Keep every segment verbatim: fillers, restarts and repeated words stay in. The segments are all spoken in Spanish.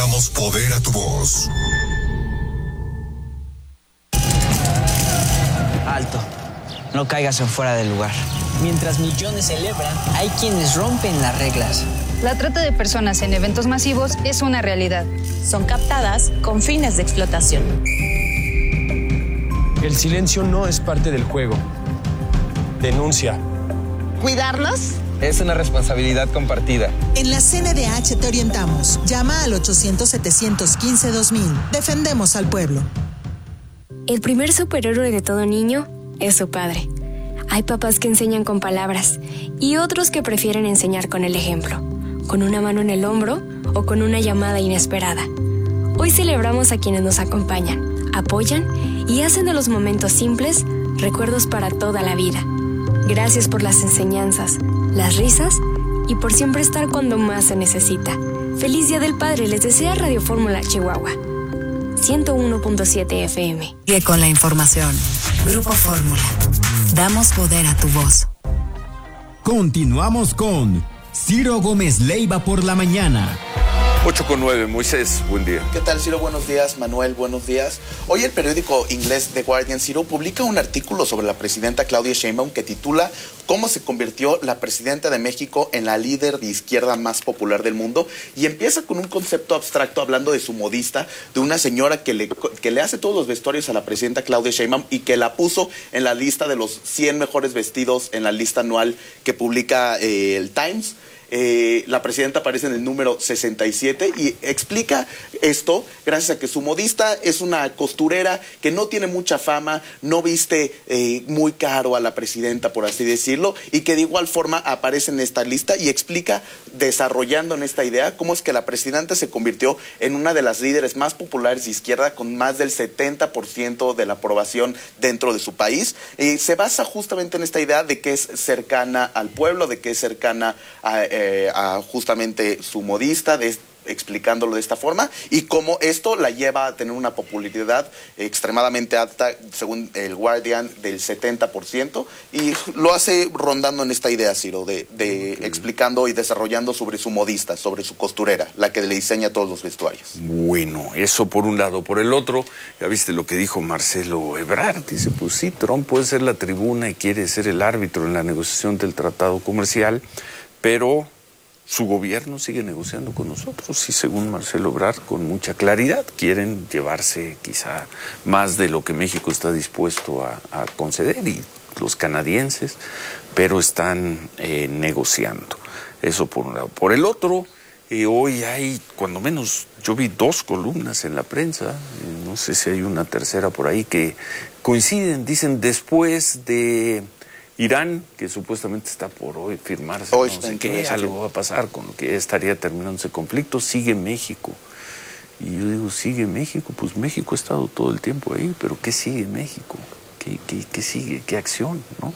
damos poder a tu voz. Alto, no caigas en fuera del lugar. Mientras millones celebran, hay quienes rompen las reglas. La trata de personas en eventos masivos es una realidad. Son captadas con fines de explotación. El silencio no es parte del juego. Denuncia. ¿Cuidarnos? Es una responsabilidad compartida. En la C N D H te orientamos. Llama al ochocientos, setecientos quince, dos mil. Defendemos al pueblo. El primer superhéroe de todo niño es su padre. Hay papás que enseñan con palabras y otros que prefieren enseñar con el ejemplo, con una mano en el hombro o con una llamada inesperada. Hoy celebramos a quienes nos acompañan, apoyan y hacen de los momentos simples recuerdos para toda la vida. Gracias por las enseñanzas, las risas y por siempre estar cuando más se necesita. Feliz Día del Padre les desea Radio Fórmula Chihuahua. ciento uno punto siete F M. Y con la información. Grupo Fórmula. Damos poder a tu voz. Continuamos con Ciro Gómez Leiva por la mañana. ocho con nueve, Moisés, buen día. ¿Qué tal, Ciro? Buenos días. Manuel, buenos días. Hoy el periódico inglés The Guardian, Ciro, publica un artículo sobre la presidenta Claudia Sheinbaum que titula ¿Cómo se convirtió la presidenta de México en la líder de izquierda más popular del mundo? Y empieza con un concepto abstracto hablando de su modista, de una señora que le, que le hace todos los vestuarios a la presidenta Claudia Sheinbaum y que la puso en la lista de los cien mejores vestidos en la lista anual que publica eh, el Times. Eh, la presidenta aparece en el número sesenta y siete y explica esto gracias a que su modista es una costurera que no tiene mucha fama, no viste eh, muy caro a la presidenta, por así decirlo, y que de igual forma aparece en esta lista y explica, desarrollando en esta idea, cómo es que la presidenta se convirtió en una de las líderes más populares de izquierda con más del setenta por ciento de la aprobación dentro de su país. Eh, se basa justamente en esta idea de que es cercana al pueblo, de que es cercana a Eh, a justamente su modista, de, explicándolo de esta forma, y cómo esto la lleva a tener una popularidad extremadamente alta, según el Guardian, del setenta por ciento, y lo hace rondando en esta idea, Ciro, de, de okay. explicando y desarrollando sobre su modista, sobre su costurera, la que le diseña todos los vestuarios. Bueno, eso por un lado. Por el otro, ya viste lo que dijo Marcelo Ebrard, dice, pues sí, Trump puede ser la tribuna y quiere ser el árbitro en la negociación del tratado comercial, pero su gobierno sigue negociando con nosotros y, según Marcelo Ebrard, con mucha claridad quieren llevarse quizá más de lo que México está dispuesto a, a conceder, y los canadienses, pero están eh, negociando. Eso por un lado. Por el otro, eh, hoy hay, cuando menos, yo vi dos columnas en la prensa, eh, no sé si hay una tercera por ahí, que coinciden, dicen, después de Irán, que supuestamente está por hoy firmarse, hoy, no sé qué, algo va a pasar con lo que estaría terminando ese conflicto, sigue México. Y yo digo, ¿sigue México? Pues México ha estado todo el tiempo ahí, pero ¿qué sigue México? ¿Qué, qué, qué sigue? ¿Qué acción? ¿No?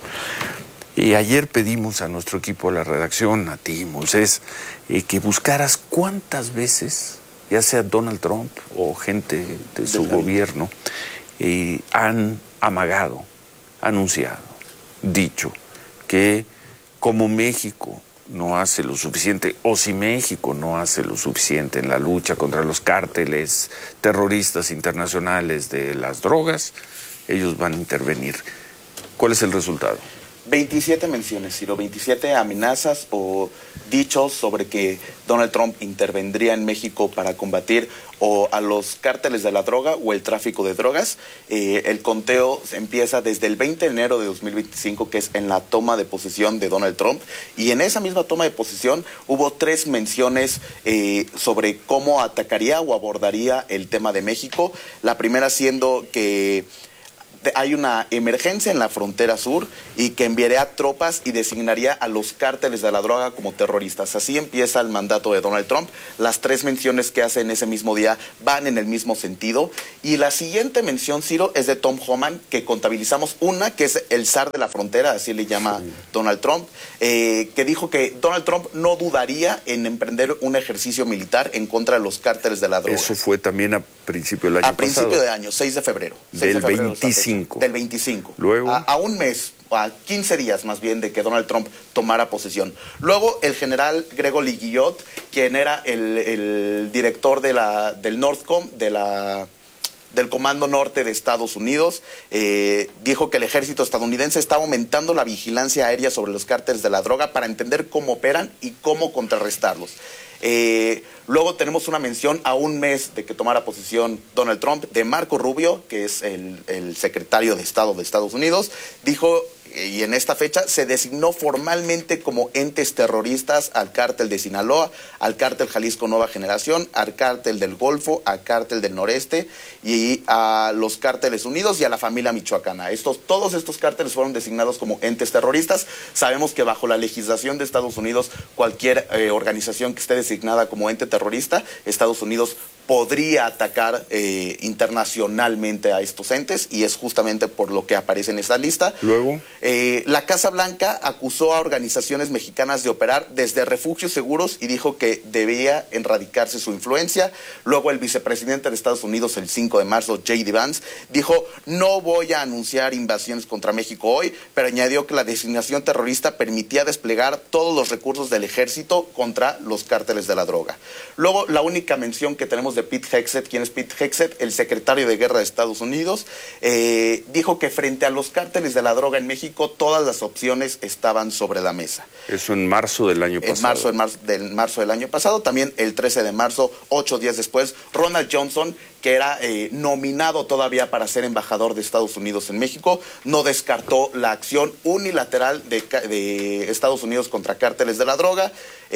Y ayer pedimos a nuestro equipo de la redacción, a ti, Moisés, eh, que buscaras cuántas veces, ya sea Donald Trump o gente de su Del gobierno, eh, han amagado, anunciado, dicho que como México no hace lo suficiente, o si México no hace lo suficiente en la lucha contra los cárteles terroristas internacionales de las drogas, ellos van a intervenir. ¿Cuál es el resultado? veintisiete menciones, Ciro, veintisiete amenazas o dichos sobre que Donald Trump intervendría en México para combatir o a los cárteles de la droga o el tráfico de drogas. Eh, el conteo empieza desde el veinte de enero de dos mil veinticinco, que es en la toma de posesión de Donald Trump, y en esa misma toma de posesión hubo tres menciones eh, sobre cómo atacaría o abordaría el tema de México. La primera siendo que hay una emergencia en la frontera sur y que enviaría tropas y designaría a los cárteles de la droga como terroristas. Así empieza el mandato de Donald Trump. Las tres menciones que hace en ese mismo día van en el mismo sentido. Y la siguiente mención, Ciro, es de Tom Homan, que contabilizamos una, que es el zar de la frontera, así le llama sí. Donald Trump, eh, que dijo que Donald Trump no dudaría en emprender un ejercicio militar en contra de los cárteles de la droga. Eso fue también a principio del año a pasado. A principio de año, seis de febrero. Del de febrero veinticinco. Del veinticinco. Luego. A, a un mes, a quince días más bien de que Donald Trump tomara posesión. Luego el general Gregory Guillot, quien era el, el director de la, del NORTHCOM, de la... del Comando Norte de Estados Unidos, eh, dijo que el ejército estadounidense está aumentando la vigilancia aérea sobre los cárteles de la droga para entender cómo operan y cómo contrarrestarlos. Eh, luego tenemos una mención a un mes de que tomara posesión Donald Trump de Marco Rubio, que es el, el secretario de Estado de Estados Unidos. Dijo, y en esta fecha se designó formalmente como entes terroristas al cártel de Sinaloa, al cártel Jalisco Nueva Generación, al cártel del Golfo, al cártel del Noreste y a los cárteles unidos y a la familia michoacana. Estos, todos estos cárteles fueron designados como entes terroristas. Sabemos que bajo la legislación de Estados Unidos, cualquier eh, organización que esté designada como ente terrorista, Estados Unidos podría atacar eh, internacionalmente a estos entes, y es justamente por lo que aparece en esta lista. Luego, eh, la Casa Blanca acusó a organizaciones mexicanas de operar desde refugios seguros y dijo que debía erradicarse su influencia. Luego el vicepresidente de Estados Unidos, el cinco de marzo, J D Vance, dijo: no voy a anunciar invasiones contra México hoy, pero añadió que la designación terrorista permitía desplegar todos los recursos del ejército contra los cárteles de la droga. Luego, la única mención que tenemos de Pete Hegseth. ¿Quién es Pete Hegseth? El secretario de Guerra de Estados Unidos. Eh, dijo que frente a los cárteles de la droga en México, todas las opciones estaban sobre la mesa. Eso en marzo del año pasado. En marzo, en marzo, del, marzo del año pasado. También el trece de marzo, ocho días después, Ronald Johnson, que era eh, nominado todavía para ser embajador de Estados Unidos en México, no descartó la acción unilateral de, de Estados Unidos contra cárteles de la droga.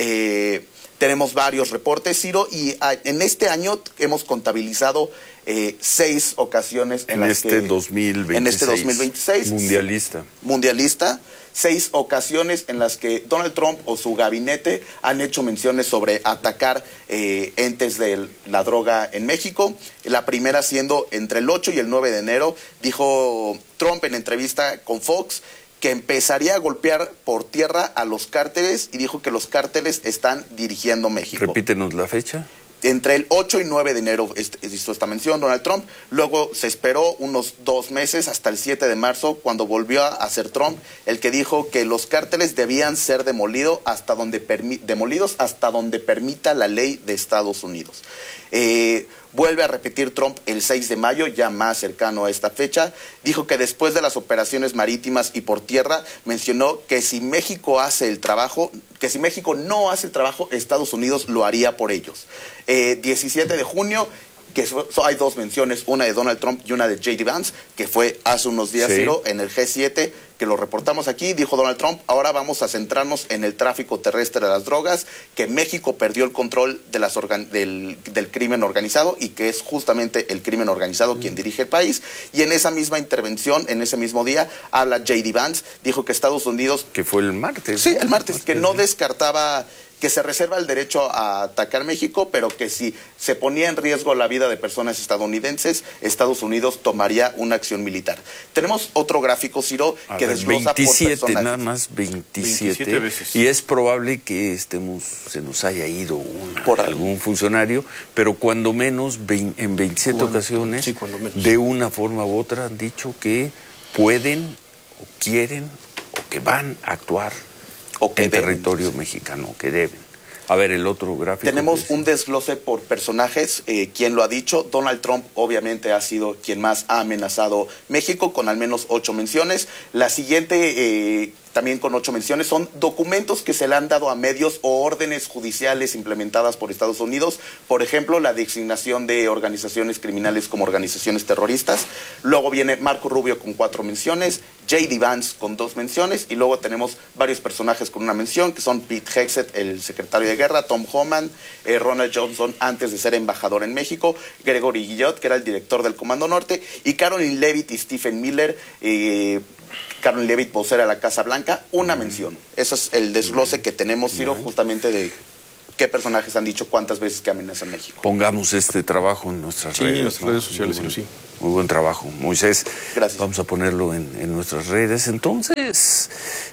Eh, Tenemos varios reportes, Ciro, y a, en este año hemos contabilizado eh, seis ocasiones en, en las este que... dos mil veintiséis. En este dos mil veintiséis. Mundialista. Mundialista. Seis ocasiones en las que Donald Trump o su gabinete han hecho menciones sobre atacar eh, entes de la droga en México. La primera siendo entre el ocho y el nueve de enero, dijo Trump en entrevista con Fox que empezaría a golpear por tierra a los cárteles, y dijo que los cárteles están dirigiendo México. Repítenos la fecha. Entre el ocho y nueve de enero hizo esta mención Donald Trump. Luego se esperó unos dos meses hasta el siete de marzo, cuando volvió a hacer Trump, el que dijo que los cárteles debían ser demolido hasta donde demolidos hasta donde permita la ley de Estados Unidos. Eh, vuelve a repetir Trump el seis de mayo, ya más cercano a esta fecha. Dijo que después de las operaciones marítimas y por tierra, mencionó que si México hace el trabajo, que si México no hace el trabajo, Estados Unidos lo haría por ellos. Eh, diecisiete de junio, que so, so hay dos menciones, una de Donald Trump y una de J D Vance, que fue hace unos días, sí. Ciro, en el G siete, que lo reportamos aquí. Dijo Donald Trump: ahora vamos a centrarnos en el tráfico terrestre de las drogas, que México perdió el control de las organ del, del crimen organizado, y que es justamente el crimen organizado quien dirige el país. Y en esa misma intervención, en ese mismo día, habla J D Vance, dijo que Estados Unidos... Que fue el martes. Sí, el martes, que no descartaba... que se reserva el derecho a atacar México, pero que si se ponía en riesgo la vida de personas estadounidenses, Estados Unidos tomaría una acción militar. Tenemos otro gráfico, Ciro, a que ver, desglosa veintisiete, por personajes. Nada más veintisiete, veintisiete veces. Y es probable que estemos, se nos haya ido una, por algún funcionario, pero cuando menos veinte, en veintisiete cuando, ocasiones, sí, cuando menos. De una forma u otra, han dicho que pueden o quieren o que van a actuar o que en deben. territorio mexicano, que deben. A ver, el otro gráfico. Tenemos un desglose por personajes. Eh, ¿Quién lo ha dicho? Donald Trump obviamente ha sido quien más ha amenazado México, con al menos ocho menciones. La siguiente, eh, también con ocho menciones, son documentos que se le han dado a medios o órdenes judiciales implementadas por Estados Unidos. Por ejemplo, la designación de organizaciones criminales como organizaciones terroristas. Luego viene Marco Rubio con cuatro menciones, J D Vance con dos menciones, y luego tenemos varios personajes con una mención, que son Pete Hegseth, el secretario de Guerra, Tom Homan, eh, Ronald Johnson, antes de ser embajador en México, Gregory Guillot, que era el director del Comando Norte, y Caroline Leavitt y Stephen Miller, eh, Caroline Leavitt, vocera de la Casa Blanca, una mención. Ese es el desglose que tenemos, Ciro, justamente de qué personajes han dicho cuántas veces que amenazan México. Pongamos este trabajo en nuestras sí, redes. en nuestras redes sociales, muy, sí. Muy buen trabajo, Moisés. Gracias. Vamos a ponerlo en, en nuestras redes. Entonces,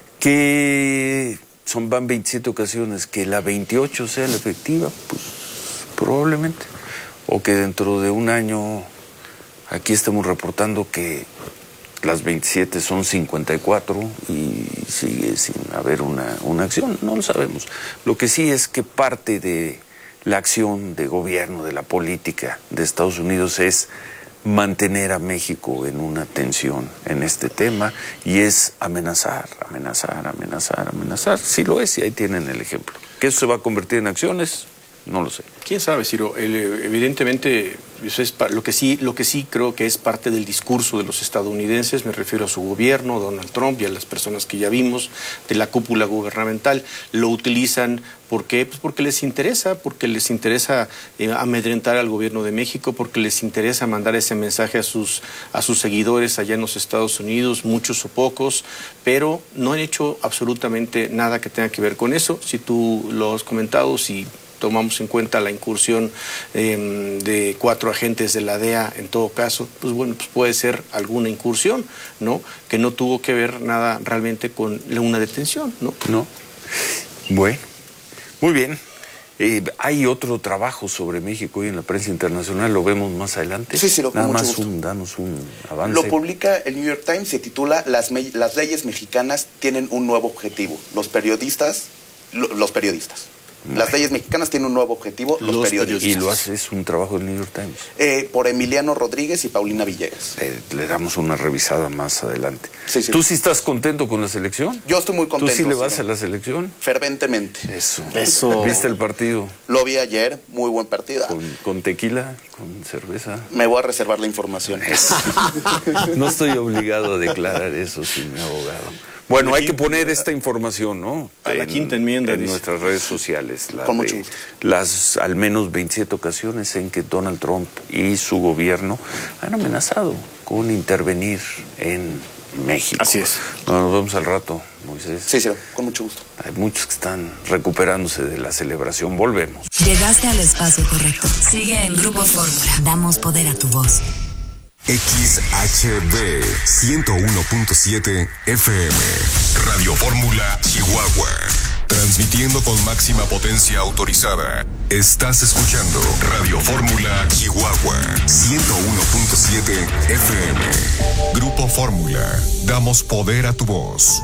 que son van veintisiete ocasiones, que la veintiocho sea la efectiva, pues probablemente. O que dentro de un año aquí estemos reportando que las veintisiete son cincuenta y cuatro y sigue sin haber una, una acción, no lo sabemos. Lo que sí es que parte de la acción de gobierno, de la política de Estados Unidos es mantener a México en una tensión en este tema y es amenazar, amenazar, amenazar, amenazar. Sí lo es y ahí tienen el ejemplo. ¿Que eso se va a convertir en acciones? No lo sé. ¿Quién sabe, Ciro? El, evidentemente, eso es lo, que sí, lo que sí creo que es parte del discurso de los estadounidenses, me refiero a su gobierno, Donald Trump y a las personas que ya vimos de la cúpula gubernamental, lo utilizan. ¿Por qué? Pues porque les interesa, porque les interesa eh, amedrentar al gobierno de México, porque les interesa mandar ese mensaje a sus, a sus seguidores allá en los Estados Unidos, muchos o pocos, pero no han hecho absolutamente nada que tenga que ver con eso. Si tú lo has comentado, si tomamos en cuenta la incursión eh, de cuatro agentes de la D E A, en todo caso, pues bueno, pues puede ser alguna incursión, ¿no? Que no tuvo que ver nada realmente con una detención, ¿no? No. Bueno, muy bien. Eh, hay otro trabajo sobre México hoy en la prensa internacional, lo vemos más adelante. Sí, sí, lo Nada más gusto. un, danos un avance. Lo publica el New York Times, se titula Las, las leyes mexicanas tienen un nuevo objetivo. Los periodistas, lo, los periodistas. Las leyes mexicanas tienen un nuevo objetivo, los, los periodistas. Y lo hace, es un trabajo del New York Times. Eh, por Emiliano Rodríguez y Paulina Villegas. Eh, le damos una revisada más adelante. Sí, sí. ¿Tú sí estás contento con la selección? Yo estoy muy contento. ¿Tú sí le vas sí, a la selección? Ferventemente. Eso. Eso. ¿Viste el partido? Lo vi ayer, muy buen partido. ¿Con, con tequila? ¿Con cerveza? Me voy a reservar la información. Eso. No estoy obligado a declarar eso sin mi abogado. Bueno, hay que poner esta información, ¿no? A la en, quinta enmienda. En dice. nuestras redes sociales. La Con mucho de gusto. Las al menos veintisiete ocasiones en que Donald Trump y su gobierno han amenazado con intervenir en México. Así es. Bueno, nos vemos al rato, Moisés. Sí, sí, con mucho gusto. Hay muchos que están recuperándose de la celebración. Volvemos. Llegaste al espacio correcto. Sigue en Grupo Fórmula. Damos poder a tu voz. X H B ciento uno punto siete F M, Radio Fórmula, Chihuahua. Transmitiendo con máxima potencia autorizada. Estás escuchando Radio Fórmula, Chihuahua, ciento uno punto siete F M. Grupo Fórmula, damos poder a tu voz.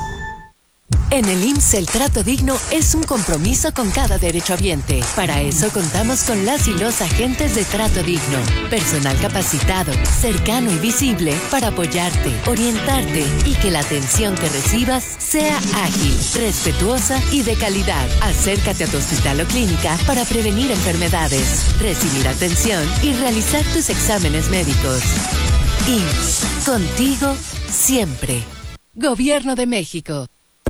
En el I M S S el trato digno es un compromiso con cada derechohabiente. Para eso contamos con las y los agentes de trato digno. Personal capacitado, cercano y visible para apoyarte, orientarte y que la atención que recibas sea ágil, respetuosa y de calidad. Acércate a tu hospital o clínica para prevenir enfermedades, recibir atención y realizar tus exámenes médicos. I M S S, contigo siempre. Gobierno de México.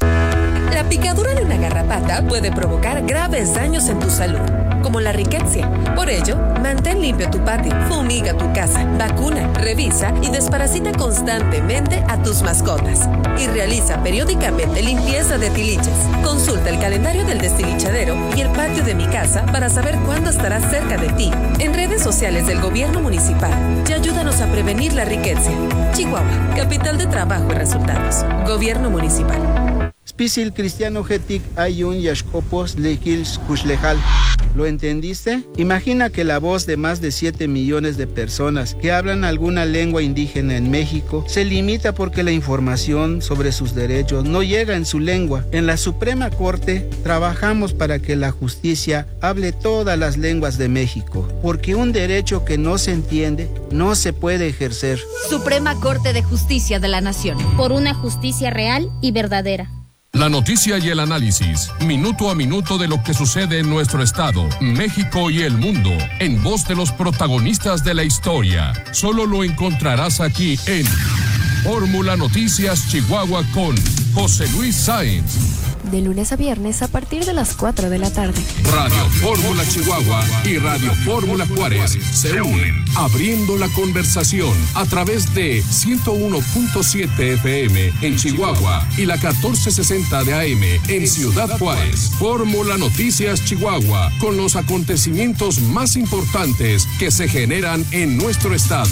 La picadura de una garrapata puede provocar graves daños en tu salud, como la riqueza. Por ello, mantén limpio tu patio, fumiga tu casa, vacuna, revisa y desparasita constantemente a tus mascotas. Y realiza periódicamente limpieza de tiliches. Consulta el calendario del destilichadero y el patio de mi casa para saber cuándo estará cerca de ti. En redes sociales del gobierno municipal y ayúdanos a prevenir la riqueza. Chihuahua, capital de trabajo y resultados. Gobierno municipal. Spisil cristiano getic ayun yashkopos lejils kushlejal. ¿Lo entendiste? Imagina que la voz de más de siete millones de personas que hablan alguna lengua indígena en México se limita porque la información sobre sus derechos no llega en su lengua. En la Suprema Corte trabajamos para que la justicia hable todas las lenguas de México, porque un derecho que no se entiende no se puede ejercer. Suprema Corte de Justicia de la Nación. Por una justicia real y verdadera. La noticia y el análisis, minuto a minuto de lo que sucede en nuestro estado, México y el mundo, en voz de los protagonistas de la historia. Solo lo encontrarás aquí en Fórmula Noticias Chihuahua con José Luis Sáenz. De lunes a viernes a partir de las cuatro de la tarde. Radio Fórmula Chihuahua y Radio Fórmula Juárez se unen, abriendo la conversación a través de ciento uno punto siete F M en Chihuahua y la catorce sesenta de A M en Ciudad Juárez. Fórmula Noticias Chihuahua, con los acontecimientos más importantes que se generan en nuestro estado.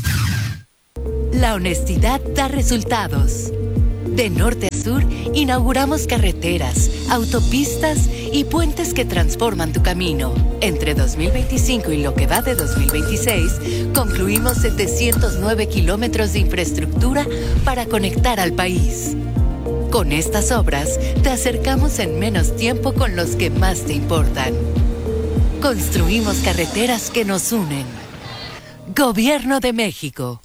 La honestidad da resultados. De norte a sur, inauguramos carreteras, autopistas y puentes que transforman tu camino. Entre dos mil veinticinco y lo que va de dos mil veintiséis, concluimos setecientos nueve kilómetros de infraestructura para conectar al país. Con estas obras, te acercamos en menos tiempo con los que más te importan. Construimos carreteras que nos unen. Gobierno de México.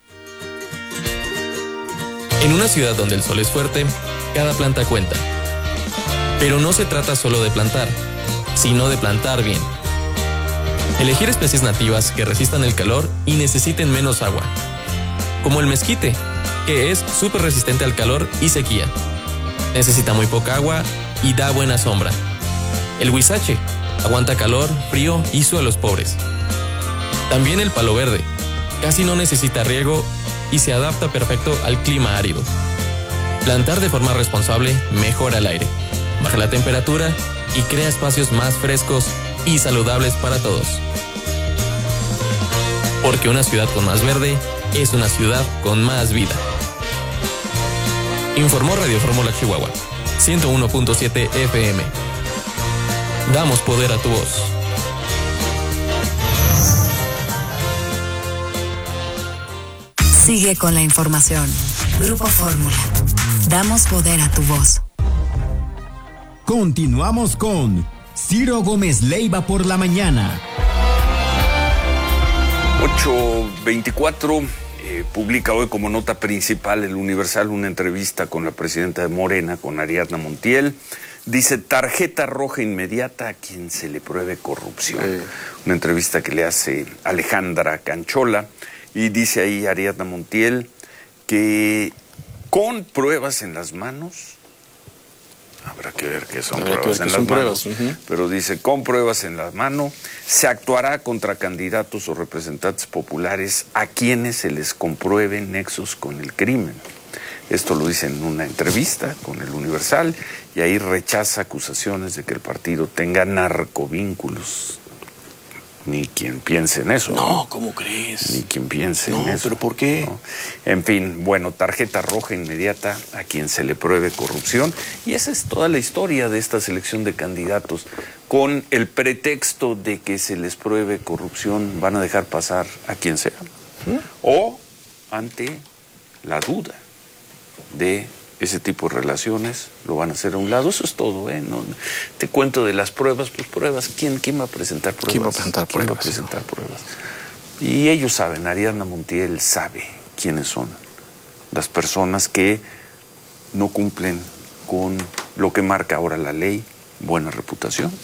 En una ciudad donde el sol es fuerte, cada planta cuenta. Pero no se trata solo de plantar, sino de plantar bien. Elegir especies nativas que resistan el calor y necesiten menos agua. Como el mezquite, que es súper resistente al calor y sequía. Necesita muy poca agua y da buena sombra. El huizache aguanta calor, frío y suelos pobres. También el palo verde, casi no necesita riego y se adapta perfecto al clima árido. Plantar de forma responsable mejora el aire, baja la temperatura y crea espacios más frescos y saludables para todos. Porque una ciudad con más verde es una ciudad con más vida. Informó Radio Fórmula Chihuahua, ciento uno punto siete F M. Damos poder a tu voz. Sigue con la información. Grupo Fórmula. Damos poder a tu voz. Continuamos con Ciro Gómez Leiva por la mañana. ocho veinticuatro. Eh, publica hoy como nota principal el Universal una entrevista con la presidenta de Morena, con Ariadna Montiel. Dice: tarjeta roja inmediata a quien se le pruebe corrupción. Eh. Una entrevista que le hace Alejandra Canchola, y dice ahí Ariadna Montiel que con pruebas en las manos, habrá que ver qué son habrá pruebas en las manos, pruebas. Uh-huh. Pero dice, con pruebas en las manos, se actuará contra candidatos o representantes populares a quienes se les comprueben nexos con el crimen. Esto lo dice en una entrevista con el Universal, y ahí rechaza acusaciones de que el partido tenga narcovínculos. Ni quien piense en eso. No, ¿no? ¿Cómo crees? Ni quien piense no, en eso. ¿Pero por qué? ¿No? En fin, bueno, tarjeta roja inmediata a quien se le pruebe corrupción. Y esa es toda la historia de esta selección de candidatos. Con el pretexto de que se les pruebe corrupción, van a dejar pasar a quien sea. ¿Mm? O ante la duda de ese tipo de relaciones, lo van a hacer a un lado. Eso es todo, ¿eh? No, te cuento de las pruebas, pues pruebas. ¿Quién, quién va a presentar pruebas? ¿Quién va a presentar ¿Quién pruebas? va a presentar pruebas? Y ellos saben, Ariadna Montiel sabe quiénes son las personas que no cumplen con lo que marca ahora la ley: buena reputación,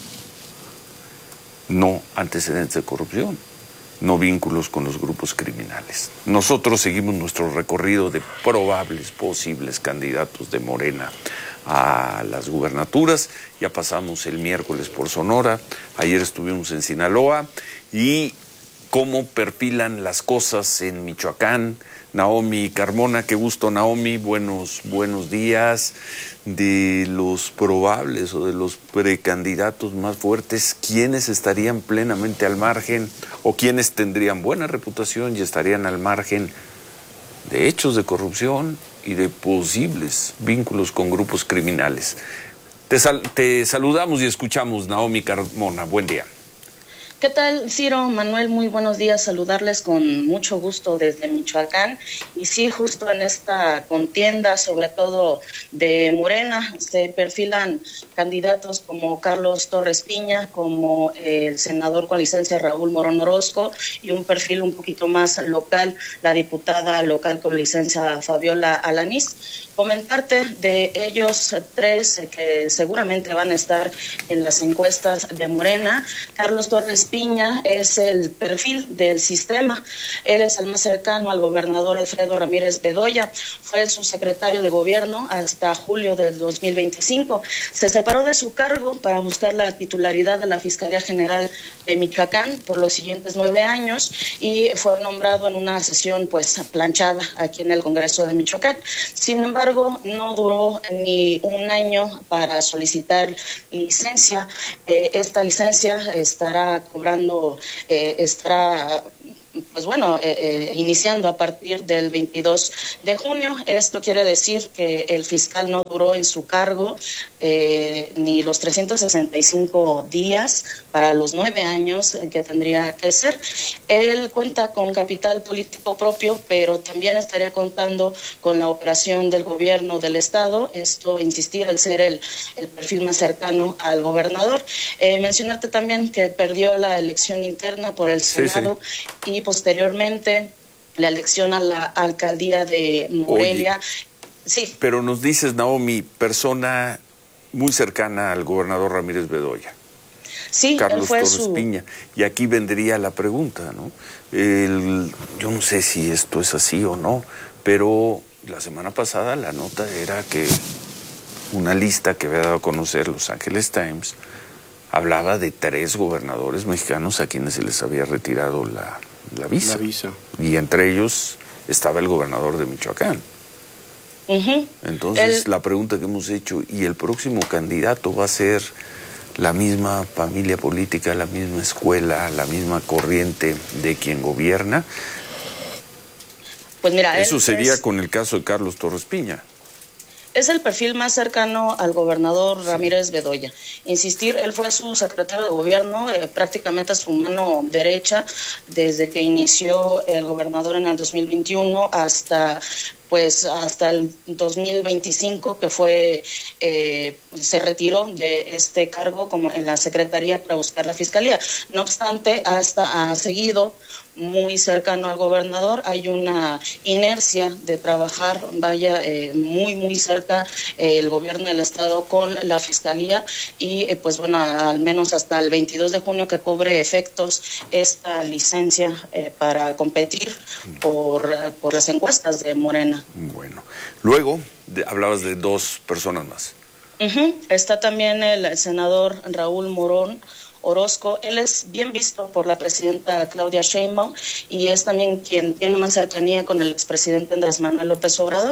no antecedentes de corrupción, no vínculos con los grupos criminales. Nosotros seguimos nuestro recorrido de probables, posibles candidatos de Morena a las gubernaturas. Ya pasamos el miércoles por Sonora, ayer estuvimos en Sinaloa, y cómo perfilan las cosas en Michoacán. Naomi Carmona, qué gusto, Naomi, buenos, buenos días. De los probables o de los precandidatos más fuertes, ¿quiénes estarían plenamente al margen o quiénes tendrían buena reputación y estarían al margen de hechos de corrupción y de posibles vínculos con grupos criminales? Te, sal- te saludamos y escuchamos, Naomi Carmona, buen día. ¿Qué tal, Ciro, Manuel? Muy buenos días, saludarles con mucho gusto desde Michoacán. Y sí, justo en esta contienda, sobre todo de Morena, se perfilan candidatos como Carlos Torres Piña, como el senador con licencia Raúl Morón Orozco, y un perfil un poquito más local, la diputada local con licencia Fabiola Alanís. Comentarte de ellos tres que seguramente van a estar en las encuestas de Morena. Carlos Torres Piña es el perfil del sistema. Él es el más cercano al gobernador Alfredo Ramírez Bedoya. Fue su secretario de gobierno hasta julio del dos mil veinticinco. Se separó de su cargo para buscar la titularidad de la Fiscalía General de Michoacán por los siguientes nueve años y fue nombrado en una sesión pues planchada aquí en el Congreso de Michoacán. Sin embargo, no duró ni un año para solicitar licencia. Eh, esta licencia estará cobrando eh, estará pues bueno, eh, eh, iniciando a partir del veintidós de junio. Esto quiere decir que el fiscal no duró en su cargo eh, ni los trescientos sesenta y cinco días para los nueve años que tendría que ser. Él cuenta con capital político propio, pero también estaría contando con la operación del gobierno del estado. Esto, insistir, al ser el, el perfil más cercano al gobernador. Eh, mencionarte también que perdió la elección interna por el Senado sí, sí. y posteriormente la elección a la alcaldía de Morelia. Oye, sí. Pero nos dices, Naomi, persona muy cercana al gobernador Ramírez Bedoya. Sí, Carlos él fue Torres su... Piña. Y aquí vendría la pregunta, ¿no? El, yo no sé si esto es así o no, pero la semana pasada la nota era que una lista que había dado a conocer Los Angeles Times hablaba de tres gobernadores mexicanos a quienes se les había retirado la, la visa. La visa. Y entre ellos estaba el gobernador de Michoacán. Uh-huh. Entonces, el... la pregunta que hemos hecho, ¿y el próximo candidato va a ser la misma familia política, la misma escuela, la misma corriente de quien gobierna? Pues mira, eso sería es... con el caso de Carlos Torres Piña. Es el perfil más cercano al gobernador Ramírez Bedoya. Insistir, él fue su secretario de gobierno, eh, prácticamente su mano derecha, desde que inició el gobernador en el dos mil veintiuno hasta pues hasta el dos mil veinticinco, que fue eh, se retiró de este cargo como en la Secretaría para buscar la Fiscalía. No obstante, hasta ha seguido muy cercano al gobernador. Hay una inercia de trabajar, vaya, eh, muy, muy cerca eh, el gobierno del estado con la Fiscalía y, eh, pues bueno, al menos hasta el veintidós de junio que cobre efectos esta licencia eh, para competir por, por las encuestas de Morena. Bueno, luego de, hablabas de dos personas más. Uh-huh. Está también el senador Raúl Morón Orozco. Él es bien visto por la presidenta Claudia Sheinbaum y es también quien tiene más cercanía con el expresidente Andrés Manuel López Obrador.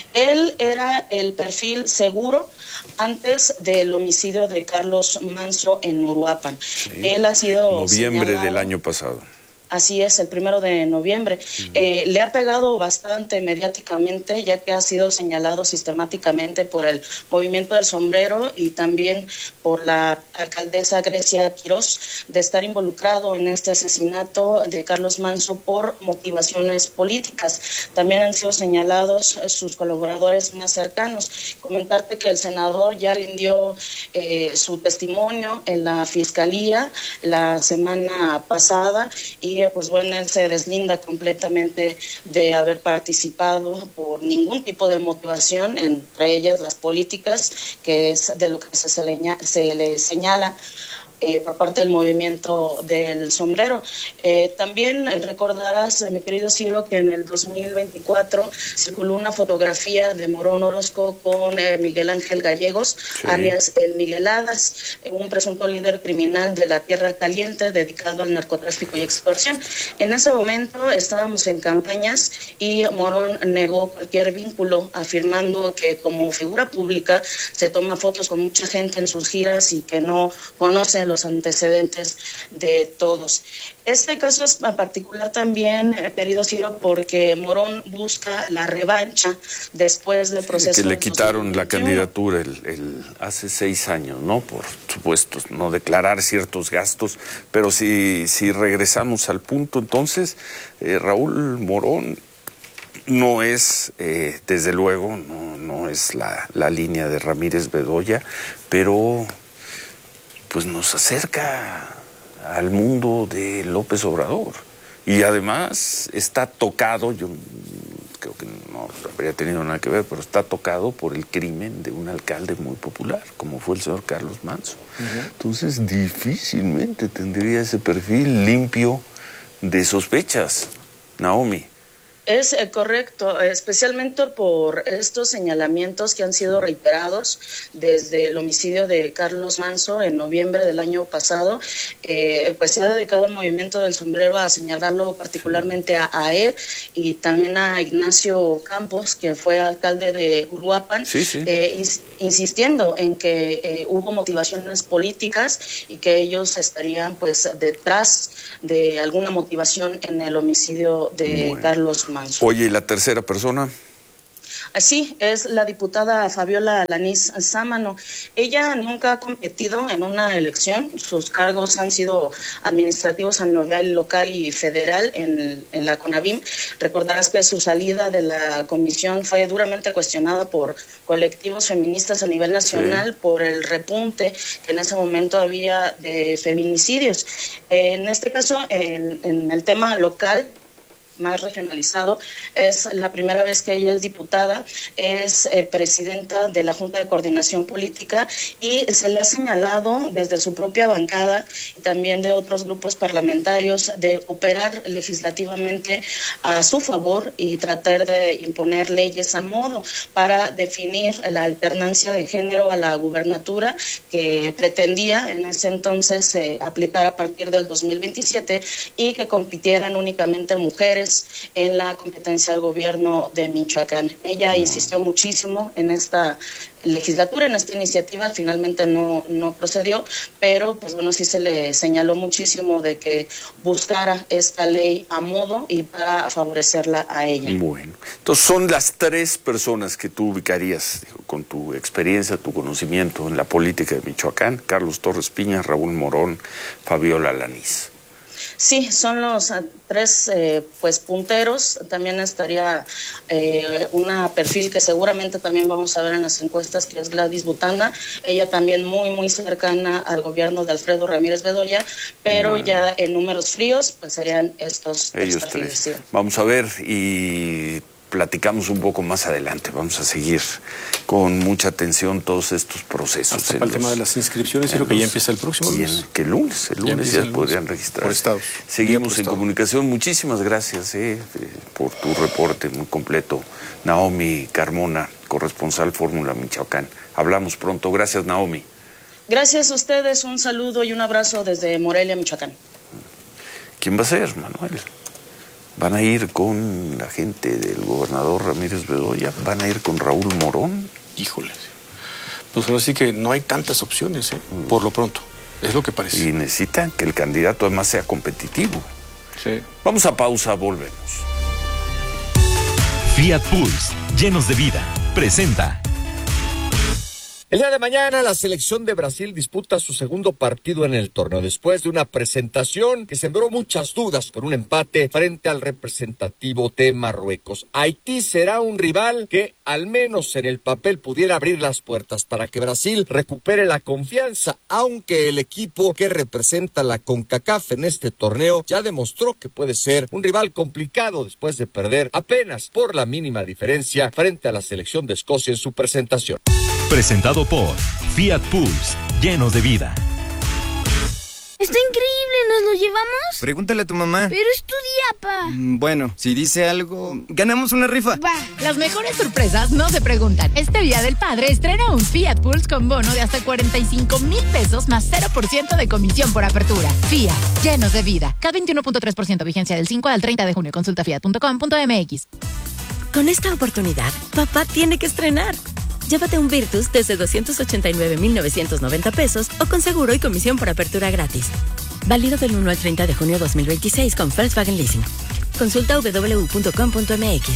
Él era el perfil seguro antes del homicidio de Carlos Manso en Uruapan. Sí. Él ha sido noviembre señalado... del año pasado. Así es, el primero de noviembre. Uh-huh. Eh, le ha pegado bastante mediáticamente, ya que ha sido señalado sistemáticamente por el Movimiento del Sombrero y también por la alcaldesa Grecia Quirós de estar involucrado en este asesinato de Carlos Manso por motivaciones políticas. También han sido señalados sus colaboradores más cercanos. Comentarte que el senador ya rindió eh, su testimonio en la Fiscalía la semana pasada y pues bueno, él se deslinda completamente de haber participado por ningún tipo de motivación, entre ellas las políticas, que es de lo que se, se, le, se le señala Eh, por parte del Movimiento del Sombrero. Eh, también recordarás, mi querido Ciro, que en el dos mil veinticuatro circuló una fotografía de Morón Orozco con eh, Miguel Ángel Gallegos, sí. alias el Migueladas, eh, un presunto líder criminal de la Tierra Caliente dedicado al narcotráfico y extorsión. En ese momento estábamos en campañas y Morón negó cualquier vínculo, afirmando que como figura pública se toma fotos con mucha gente en sus giras y que no conoce los antecedentes de todos. Este caso es en particular también, eh, querido Ciro, porque Morón busca la revancha después del proceso. Que le quitaron la candidatura el, el, hace seis años, ¿no? Por supuesto, no declarar ciertos gastos, pero si, si regresamos al punto, entonces, eh, Raúl Morón no es, eh, desde luego, no, no es la, la línea de Ramírez Bedoya, pero pues nos acerca al mundo de López Obrador. Y además está tocado, yo creo que no habría tenido nada que ver, pero está tocado por el crimen de un alcalde muy popular, como fue el señor Carlos Manso. Uh-huh. Entonces, difícilmente tendría ese perfil limpio de sospechas, Naomi. Es eh, correcto, especialmente por estos señalamientos que han sido reiterados desde el homicidio de Carlos Manzo en noviembre del año pasado. Eh, pues se ha dedicado el movimiento del sombrero a señalarlo particularmente a, a él y también a Ignacio Campos, que fue alcalde de Uruapan, sí, sí. Eh, ins- insistiendo en que eh, hubo motivaciones políticas y que ellos estarían pues detrás de alguna motivación en el homicidio de bueno. Carlos Manzo. Oye, ¿y la tercera persona? Así es la diputada Fabiola Alanís Sámano. Ella nunca ha competido en una elección. Sus cargos han sido administrativos a nivel local y federal en, en la CONAVIM. Recordarás que su salida de la comisión fue duramente cuestionada por colectivos feministas a nivel nacional, sí, por el repunte que en ese momento había de feminicidios. En este caso, en, en el tema local, más regionalizado, es la primera vez que ella es diputada, es eh, presidenta de la Junta de Coordinación Política y se le ha señalado desde su propia bancada y también de otros grupos parlamentarios de operar legislativamente a su favor y tratar de imponer leyes a modo para definir la alternancia de género a la gubernatura que pretendía en ese entonces eh, aplicar a partir del dos mil veintisiete y que compitieran únicamente mujeres en la competencia del gobierno de Michoacán. Ella insistió muchísimo en esta legislatura, en esta iniciativa, finalmente no, no procedió, pero pues bueno, sí se le señaló muchísimo de que buscara esta ley a modo y para favorecerla a ella. Bueno, entonces son las tres personas que tú ubicarías, digo, con tu experiencia, tu conocimiento en la política de Michoacán: Carlos Torres Piña, Raúl Morón, Fabiola Alanís. Sí, son los uh, tres eh, pues punteros. También estaría eh, una perfil que seguramente también vamos a ver en las encuestas, que es Gladys Butanda. Ella también muy, muy cercana al gobierno de Alfredo Ramírez Bedoya, pero bueno, ya en números fríos pues serían estos ellos tres. tres. Sí. Vamos a ver y platicamos un poco más adelante. Vamos a seguir con mucha atención todos estos procesos. Hasta para el los, tema de las inscripciones, creo que ya empieza el próximo lunes. Que el lunes, el lunes ya, ya podrían registrar. Por estados. Seguimos por en estado. comunicación. Muchísimas gracias eh, por tu reporte muy completo. Naomi Carmona, corresponsal Fórmula Michoacán. Hablamos pronto. Gracias, Naomi. Gracias a ustedes. Un saludo y un abrazo desde Morelia, Michoacán. ¿Quién va a ser, Manuel? ¿Van a ir con la gente del gobernador Ramírez Bedoya? ¿Van a ir con Raúl Morón? Híjole. Pues ahora sí que no hay tantas opciones, ¿eh? Mm. Por lo pronto. Es lo que parece. Y necesitan que el candidato además sea competitivo. Sí. Vamos a pausa, volvemos. Fiat Pulse, llenos de vida, presenta. El día de mañana la selección de Brasil disputa su segundo partido en el torneo después de una presentación que sembró muchas dudas por un empate frente al representativo de Marruecos. Haití será un rival que al menos en el papel pudiera abrir las puertas para que Brasil recupere la confianza, aunque el equipo que representa la CONCACAF en este torneo ya demostró que puede ser un rival complicado después de perder apenas por la mínima diferencia frente a la selección de Escocia en su presentación. Presentado por Fiat Pulse, llenos de vida. Está increíble, ¿nos lo llevamos? Pregúntale a tu mamá. Pero es tu día, pa. Bueno, si dice algo, ganamos una rifa. Va. Las mejores sorpresas no se preguntan. Este Día del Padre estrena un Fiat Pulse con bono de hasta cuarenta y cinco mil pesos más cero por ciento de comisión por apertura. Fiat, llenos de vida. K veintiuno punto tres por ciento vigencia del cinco al treinta de junio. Consulta fiat punto com punto m x. Con esta oportunidad, papá tiene que estrenar. Llévate un Virtus desde doscientos ochenta y nueve mil novecientos noventa pesos o con seguro y comisión por apertura gratis. Válido del uno al treinta de junio dos mil veintiséis con Volkswagen Leasing. Consulta doble u doble u doble u punto com punto m x.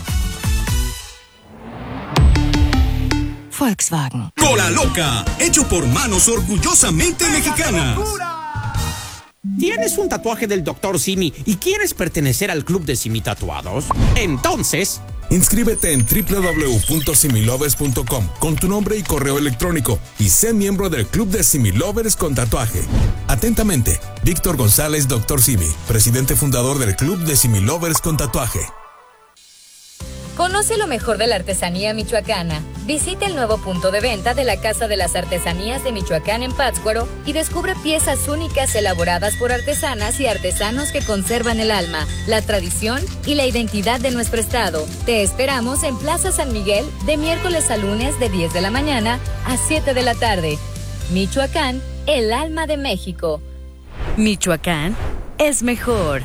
Volkswagen. Cola Loca, hecho por manos orgullosamente mexicanas. ¿Tienes un tatuaje del doctor Simi y quieres pertenecer al club de Simi Tatuados? Entonces, inscríbete en doble u doble u doble u punto similovers punto com con tu nombre y correo electrónico y sé miembro del club de Similovers con tatuaje. Atentamente, Víctor González, doctor Simi, presidente fundador del club de Similovers con tatuaje. Conoce lo mejor de la artesanía michoacana. Visita el nuevo punto de venta de la Casa de las Artesanías de Michoacán en Pátzcuaro y descubre piezas únicas elaboradas por artesanas y artesanos que conservan el alma, la tradición y la identidad de nuestro estado. Te esperamos en Plaza San Miguel de miércoles a lunes de diez de la mañana a siete de la tarde. Michoacán, el alma de México. Michoacán es mejor.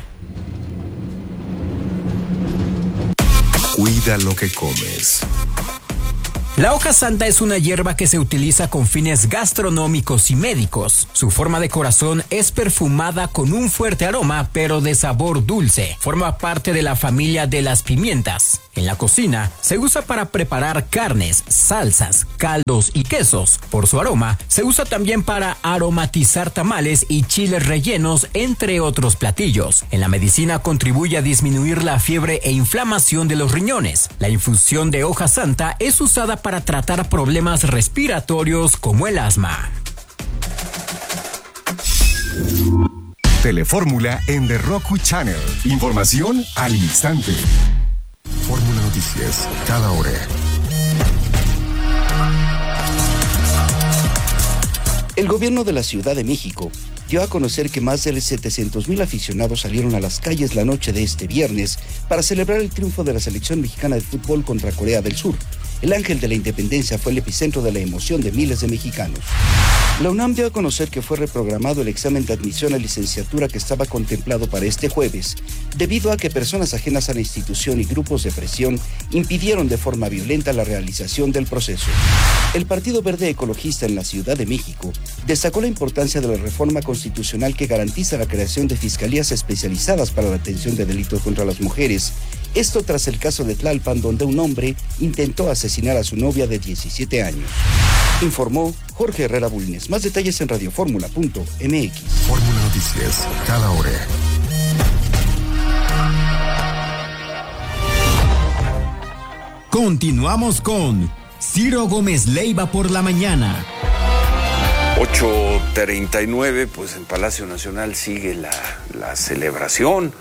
Cuida lo que comes. La hoja santa es una hierba que se utiliza con fines gastronómicos y médicos. Su forma de corazón es perfumada con un fuerte aroma, pero de sabor dulce. Forma parte de la familia de las pimientas. En la cocina se usa para preparar carnes, salsas, caldos y quesos. Por su aroma, se usa también para aromatizar tamales y chiles rellenos, entre otros platillos. En la medicina contribuye a disminuir la fiebre e inflamación de los riñones. La infusión de hoja santa es usada para tratar problemas respiratorios como el asma. Telefórmula en The Roku Channel. Información al instante. Fórmula Noticias, cada hora. El gobierno de la Ciudad de México dio a conocer que más de setecientos mil aficionados salieron a las calles la noche de este viernes para celebrar el triunfo de la selección mexicana de fútbol contra Corea del Sur. El Ángel de la Independencia fue el epicentro de la emoción de miles de mexicanos. La UNAM dio a conocer que fue reprogramado el examen de admisión a licenciatura que estaba contemplado para este jueves, debido a que personas ajenas a la institución y grupos de presión impidieron de forma violenta la realización del proceso. El Partido Verde Ecologista en la Ciudad de México destacó la importancia de la reforma constitucional que garantiza la creación de fiscalías especializadas para la atención de delitos contra las mujeres. Esto tras el caso de Tlalpan, donde un hombre intentó asesinar a su novia de diecisiete años. Informó Jorge Herrera Bulnes. Más detalles en radioformula punto m x. Fórmula Noticias, cada hora. Continuamos con Ciro Gómez Leiva por la mañana. ocho treinta y nueve, pues en Palacio Nacional sigue la, la celebración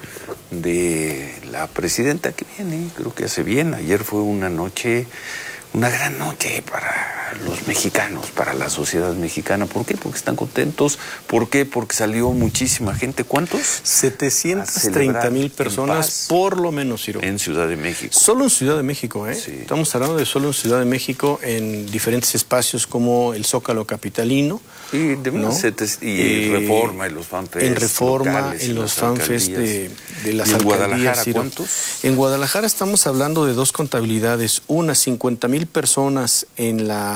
de la presidenta que viene, creo que hace bien. Ayer fue una noche, una gran noche para los mexicanos, para la sociedad mexicana. ¿Por qué? Porque están contentos. ¿Por qué? Porque salió muchísima gente. ¿Cuántos? setecientos treinta mil personas, por lo menos, Ciro. En Ciudad de México. Solo en Ciudad de México, ¿eh? Sí. Estamos hablando de solo en Ciudad de México, en diferentes espacios como el Zócalo Capitalino. Y, de ¿no? setes, y eh, Reforma, y los fanfest. En Reforma, locales, en los fanfest de, de las ¿Y en alcaldías. Guadalajara Ciro. cuántos? En Guadalajara estamos hablando de dos contabilidades. Una, cincuenta mil personas en la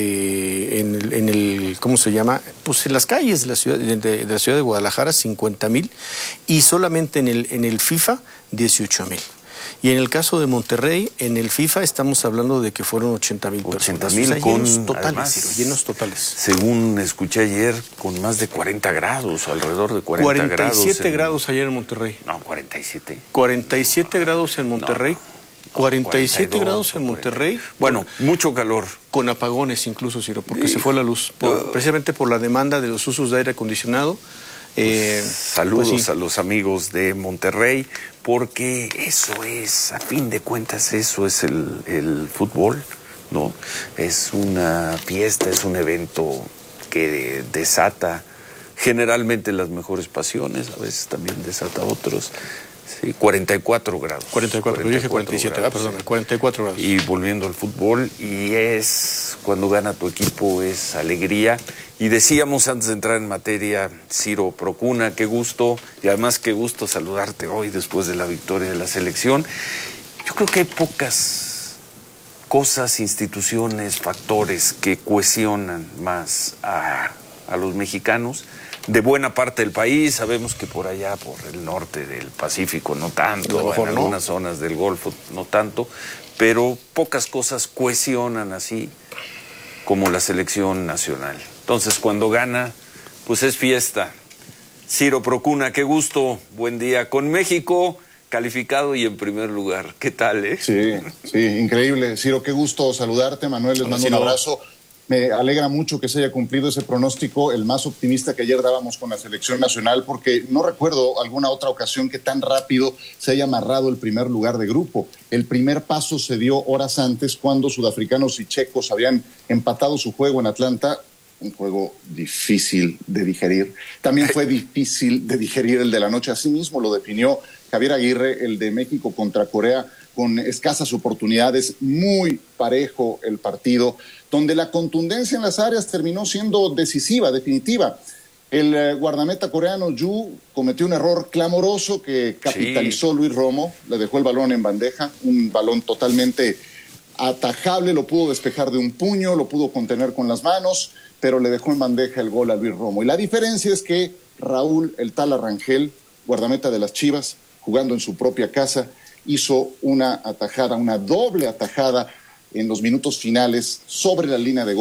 Eh, en, el, en el, ¿cómo se llama? Pues en las calles de la ciudad de, de la ciudad de Guadalajara, cincuenta mil, y solamente en el, en el FIFA, dieciocho mil. Y en el caso de Monterrey, en el FIFA estamos hablando de que fueron ochenta mil personas. ochenta mil, o sea, con llenos totales, además, Ciro, llenos totales. Según escuché ayer, con más de cuarenta grados, alrededor de cuarenta grados. cuarenta y siete en... grados ayer en Monterrey. No, cuarenta y siete. cuarenta y siete grados en Monterrey. No. cuarenta y siete grados en Monterrey. Bueno, mucho calor. Con apagones incluso, Ciro, porque sí. se fue la luz. Por, precisamente por la demanda de los usos de aire acondicionado. Eh, pues, saludos pues sí. a los amigos de Monterrey, porque eso es, a fin de cuentas, eso es el, el fútbol, ¿no? Es una fiesta, es un evento que desata generalmente las mejores pasiones, a veces también desata otros. Sí, cuarenta y cuatro grados. cuarenta y cuatro, yo dije cuarenta y siete, grados, ah, perdón, sí. cuarenta y cuatro grados. Y volviendo al fútbol, y es, cuando gana tu equipo, es alegría. Y decíamos antes de entrar en materia, Ciro Procuna, qué gusto, y además qué gusto saludarte hoy después de la victoria de la selección. Yo creo que hay pocas cosas, instituciones, factores que cohesionan más a, a los mexicanos de buena parte del país. Sabemos que por allá, por el norte del Pacífico, no tanto, mejor, en algunas ¿no? zonas del Golfo, no tanto, pero pocas cosas cohesionan así como la selección nacional. Entonces, cuando gana, pues es fiesta. Ciro Procuna, qué gusto, buen día. Con México calificado y en primer lugar. ¿Qué tal, eh? Sí, sí, increíble. Ciro, qué gusto saludarte. Manuel, les mando un abrazo. Me alegra mucho que se haya cumplido ese pronóstico, el más optimista que ayer dábamos con la selección nacional, porque no recuerdo alguna otra ocasión que tan rápido se haya amarrado el primer lugar de grupo. El primer paso se dio horas antes, cuando sudafricanos y checos habían empatado su juego en Atlanta. Un juego difícil de digerir. También fue difícil de digerir el de la noche. Así mismo lo definió Javier Aguirre, el de México contra Corea, con escasas oportunidades, muy parejo el partido, donde la contundencia en las áreas terminó siendo decisiva, definitiva. El eh, guardameta coreano Yu cometió un error clamoroso que capitalizó sí. Luis Romo, le dejó el balón en bandeja, un balón totalmente atajable, lo pudo despejar de un puño, lo pudo contener con las manos, pero le dejó en bandeja el gol a Luis Romo. Y la diferencia es que Raúl, el Tala Rangel, guardameta de las Chivas, jugando en su propia casa, hizo una atajada, una doble atajada en los minutos finales sobre la línea de gol.